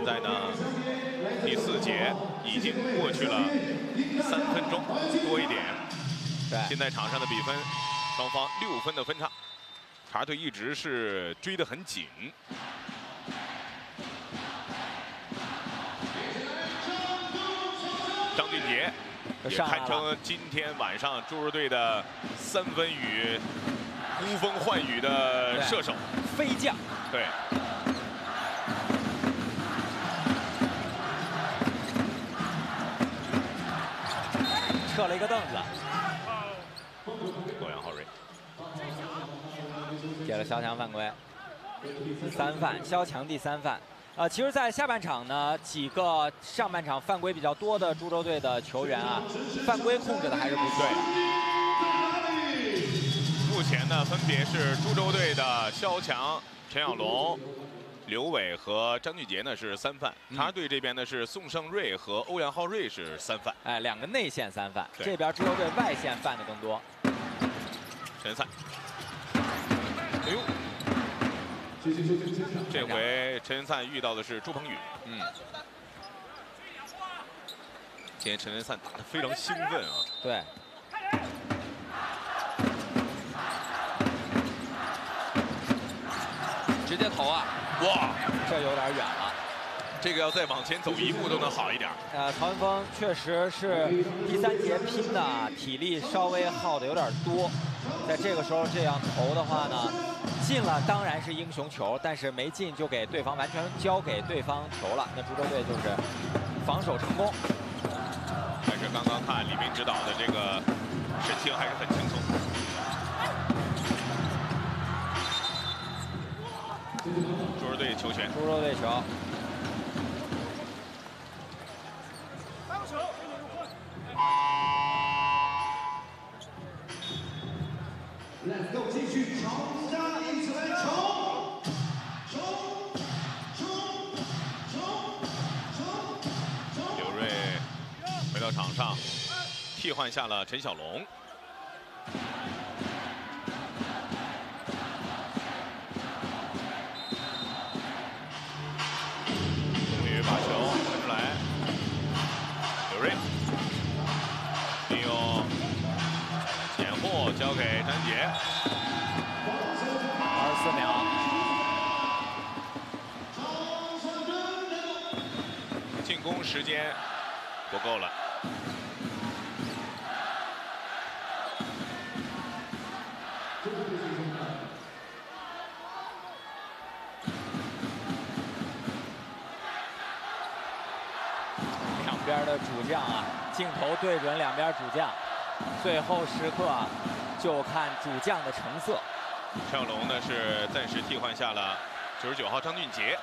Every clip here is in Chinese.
在呢，第4节已经过去了3分钟多一点。 对， 现在场上的比分，双方6分的分差，茶队一直是追得很紧。张俊杰也堪称今天晚上注入队的3分雨呼风唤雨的射手， 飞将。 对。 撤了一个凳子， 欧阳浩瑞给了肖强犯规，第3犯，肖强第3犯。其实，在下半场呢，几个上半场犯规比较多的株洲队的球员啊，犯规控制的还是不错的。 目前呢，分别是株洲队的肖强、陈小龙、刘伟和张俊杰呢是3犯，茶队这边呢是宋胜瑞和欧阳浩瑞是3犯。 哎，2个内线3犯，这边株洲队外线犯的更多。 陈赛，哎呦，这回陈灿遇到的是朱鹏宇。今天陈灿打得非常兴奋啊。 对。 直接投啊！ 哇， 这有点远了。 这个要再往前走1步都能好一点。 曹文峰确实是第3节拼的体力稍微耗的有点多，在这个时候这样投的话呢，进了当然是英雄球，但是没进就给对方完全交给对方球了。那株洲队就是防守成功。 但是刚刚看李斌指导的这个神情还是很轻松。 株洲队球权， 株洲队球。 Let's go， 继续冲！大家一起来冲！ 刘瑞回到场上，替换下了陈小龙。 把球分出来，刘瑞利用捡获交给张杰 ，24秒， 进攻时间不够了。 边的主将啊，镜头对准两边主将，最后时刻就看主将的成色。 陈小龙呢是暂时替换下了99号张俊杰，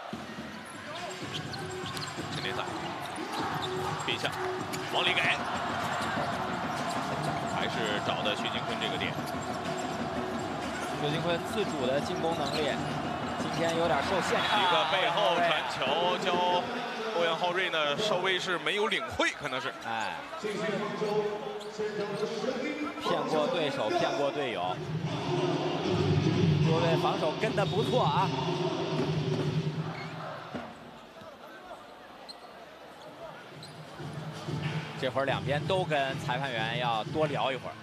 陈天赛变向往里给，还是找的薛金坤这个点。 薛金坤自主的进攻能力，今天有点受限制。 一个背后传球交。 欧阳浩瑞呢，稍微是没有领会，可能是， 哎，骗过对手，骗过队友。株洲队防守跟得不错啊。这会儿两边都跟裁判员要多聊一会儿。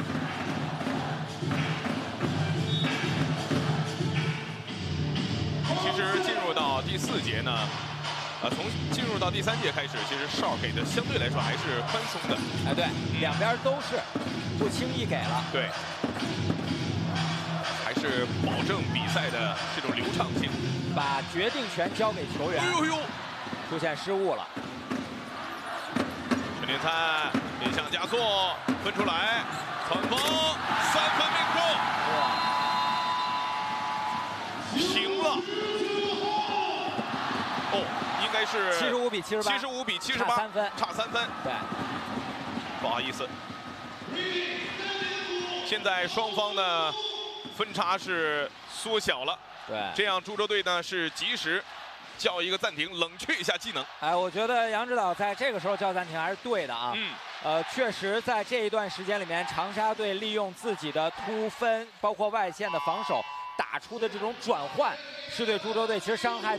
其实进入到第4节呢。 从进入到第3节开始，其实哨给的相对来说还是宽松的。 哎，对，两边都是不轻易给了。 对，还是保证比赛的这种流畅性， 把决定权交给球员。 哎呦呦， 出现失误了。 陈天灿变向加速，分出来，曹文峰3分命中， 哇， 平了。哦。 应该是 75比78 ，75比78， 差3分， 差3分。 对， 不好意思。现在双方的分差是缩小了。 对， 这样株洲队呢是及时叫一个暂停，冷却一下机能。 哎，我觉得杨指导在这个时候叫暂停还是对的啊。确实在这一段时间里面，长沙队利用自己的突分，包括外线的防守打出的这种转换，是对株洲队其实伤害